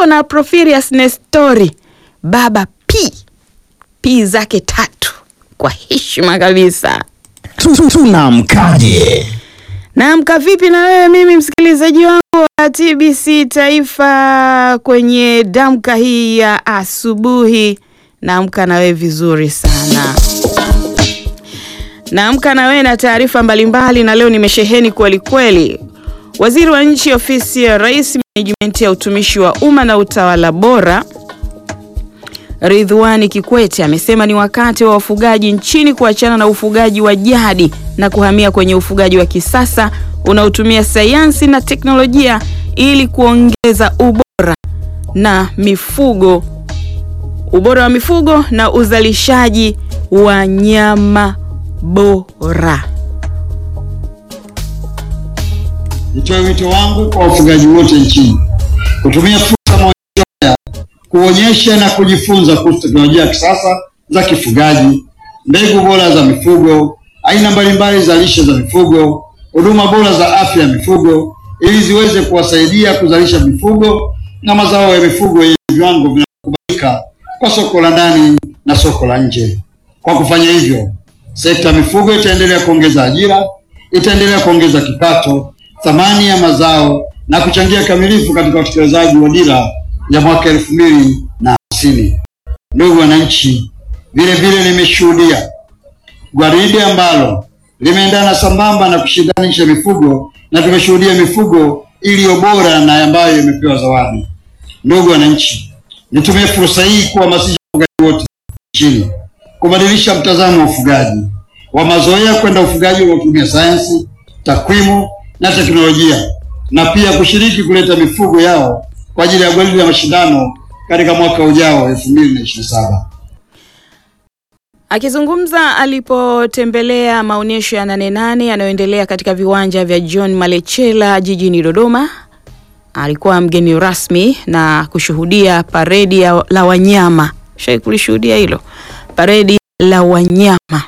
na Porphyrius Nestori, baba P zake 3 kwa heshima kabisa. Tunamkaje? Naamka vipi na wewe mimi msikilizaji wangu wa TBC Taifa kwenye damka hii ya asubuhi? Naamka na wewe vizuri sana. Naamka na wewe na taarifa mbalimbali, na leo nimesheheni kweli kweli. Waziri wa Nchi Ofisi ya Rais, Management ya Utumishi wa Umma na Utawala Bora, Ridhiwani Kikwete amesema ni wakati wa wafugaji nchini kuachana na ufugaji wa jadi na kuhamia kwenye ufugaji wa kisasa unaotumia sayansi na teknolojia ili kuongeza ubora wa mifugo na uzalishaji wa nyama bora. Nitoe wito wangu kwa wafugaji wote nchini kutumia fursa moja kuonyesha na kujifunza kuhusu teknolojia ya kisasa za kifugaji, mbegu bora za mifugo, aina mbalimbali za lishe za mifugo, huduma bora za afya ya mifugo ili ziweze kuwasaidia kuzalisha mifugo na mazao ya mifugo yenye viwango vinavyokubalika kwa soko la ndani na soko la nje. Kwa kufanya hivyo, sekta ya mifugo itaendelea kuongeza ajira, itaendelea kuongeza kipato, thamani ya mazao na kuchangia kamilifu katika utekelezaji wa dira ya mwaka 2050. Ndugu wananchi, vile vile nimeshuhudia gwaride ambalo limeendana sambamba na kushindanisha mifugo, na tumeshuhudia mifugo iliyo bora na ambayo imepewa zawadi. Ndugu wananchi, nitumie fursa hii kuhamasisha wafugaji wote nchini kubadilisha mtazamo wa ufugaji wa mazoea kwenda ufugaji unaotumia sayansi, takwimu na teknolojia, na pia kushiriki kuleta mifugo yao kwa ajili ya gwaride ya mashindano katika mwaka ujao 2027. Akizungumza alipotembelea maonyesho ya 88 yanayoendelea katika viwanja vya John Malechela jijini Dodoma, alikuwa mgeni rasmi na kushuhudia paredi la wanyama. Shai kulishuhudia hilo? Paredi la wanyama.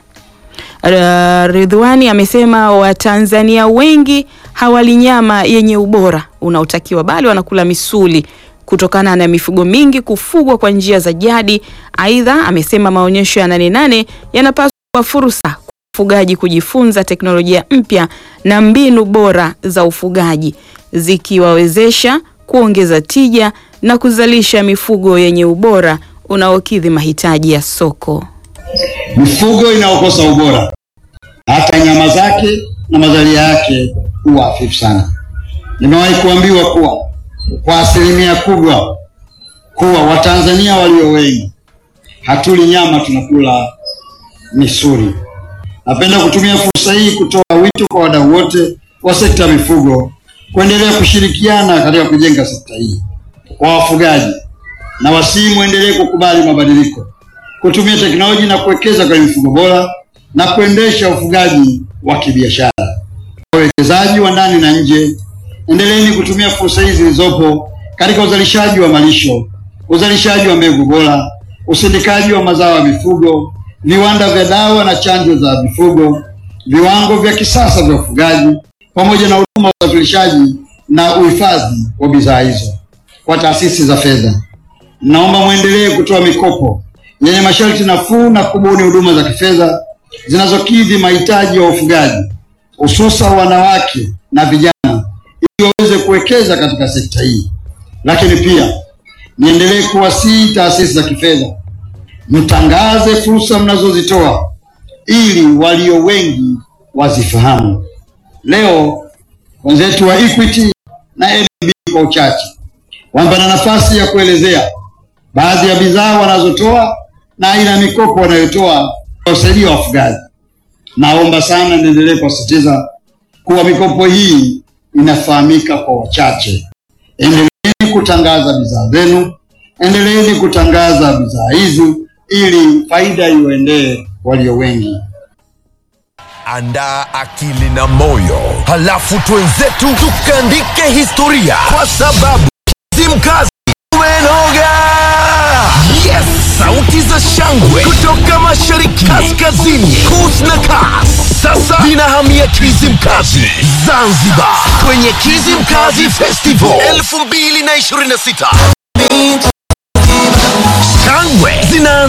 Ridhiwani amesema Watanzania wengi hawali nyama yenye ubora unaotakiwa, bali wanakula misuli kutokana na mifugo mingi kufugwa kwa njia za jadi. Aidha, amesema maonyesho ya 88 yanapaswa kuwa fursa kwa wafugaji kujifunza teknolojia mpya na mbinu bora za ufugaji, zikiwawezesha kuongeza tija na kuzalisha mifugo yenye ubora unaokidhi mahitaji ya soko. Mifugo inaokosa ubora, hata nyama zake na mazalia yake huwa hafifu sana. Nimewahi kuambiwa kwa asilimia kubwa kuwa Watanzania walio wengi hatuli nyama, tunakula misuli. Napenda kutumia fursa hii kutoa wito kwa wadau wote wa sekta ya mifugo kuendelea kushirikiana katika kujenga sekta hii. Kwa wafugaji, na wasihi muendelee kukubali mabadiliko, kutumia teknolojia na kuwekeza kwenye mifugo bora na kuendesha ufugaji wa kibiashara. Wawekezaji wa ndani na nje, endeleeni kutumia fursa hizi zilizopo katika uzalishaji wa malisho, uzalishaji wa mbegu bora, usindikaji wa mazao ya mifugo, viwanda vya dawa na chanjo za mifugo, viwango vya kisasa vya ufugaji, pamoja na huduma za usafirishaji na uhifadhi wa bidhaa hizo. Kwa taasisi za fedha, naomba muendelee kutoa mikopo yenye masharti nafuu na kubuni huduma za kifedha zinazokidhi mahitaji ya wafugaji, hususan wanawake na vijana, ili waweze kuwekeza katika sekta hii. Lakini pia niendelee kuwasihi taasisi za kifedha, mtangaze fursa mnazozitoa ili walio wengi wazifahamu. Leo wenzetu wa Equity na NMB kwa uchache wamepata nafasi ya kuelezea baadhi ya bidhaa wanazotoa na aina ya mikopo wanayotoa kusaidia wafugaji. Naomba sana niendelee kusisitiza kuwa mikopo hii inafahamika kwa wachache. Endeleeni kutangaza bidhaa zenu, endeleeni kutangaza bidhaa hizi ili faida iwaendee walio wengi. Andaa akili na moyo, halafu twenzetu tukaandike historia, kwa sababu Kizimkazi umenoga. Yes, sauti za shangwe kutoka mashariki, kaskazini, kus na kas sasa vinahamia Kizimkazi Zanzibar kwenye Kizimkazi Festival 2026. shangwe zinaanza